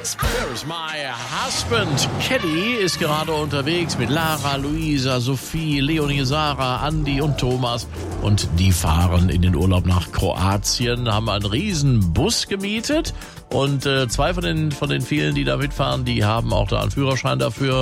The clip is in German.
There's my husband. Kelly ist gerade unterwegs mit Lara, Luisa, Sophie, Leonie, Sarah, Andi und Thomas. Und die fahren in den Urlaub nach Kroatien, haben einen riesen Bus gemietet. Und zwei von den vielen, die da mitfahren, die haben auch da einen Führerschein dafür.